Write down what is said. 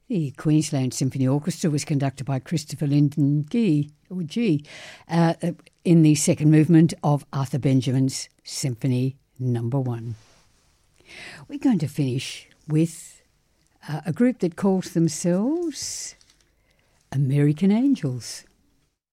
The Queensland Symphony Orchestra was conducted by Christopher Lyndon Gee, in the second movement of Arthur Benjamin's Symphony No. 1. We're going to finish with a group that calls themselves American Angels.